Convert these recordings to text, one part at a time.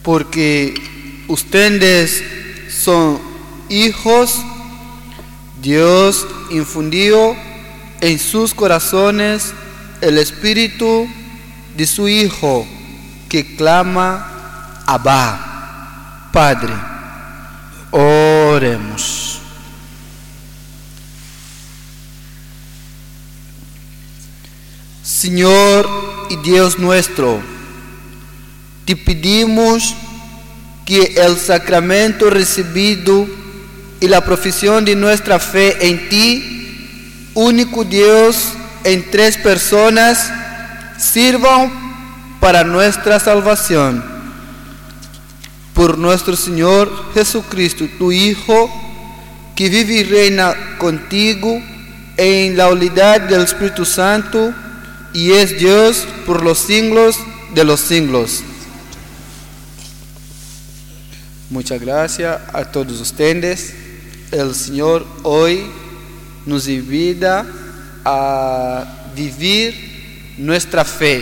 porque ustedes son hijos, Dios infundió en sus corazones el espíritu de su Hijo, que clama Abba, Padre. Oremos. Señor y Dios nuestro, te pedimos que el sacramento recibido y la profesión de nuestra fe en ti, único Dios en tres personas, sirvan para nuestra salvación. Por nuestro Señor Jesucristo, tu Hijo, que vive y reina contigo en la unidad del Espíritu Santo, y es Dios por los siglos de los siglos. Muchas gracias a todos ustedes. El Señor hoy nos invita a vivir nuestra fe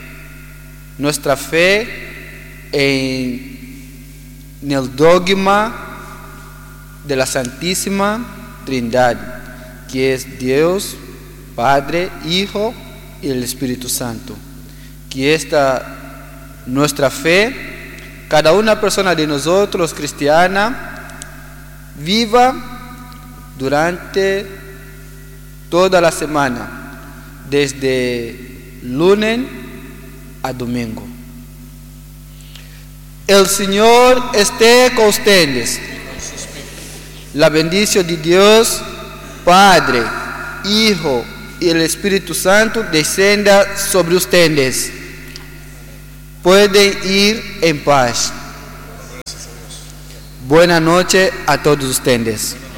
en el dogma de la Santísima Trinidad, que es Dios, Padre, Hijo y el Espíritu Santo. Que esta nuestra fe, cada una persona de nosotros cristiana, viva durante toda la semana, desde lunes a domingo. El Señor esté con ustedes. La bendición de Dios, Padre, Hijo y el Espíritu Santo descienda sobre ustedes. Pueden ir en paz. Buenas noches a todos ustedes.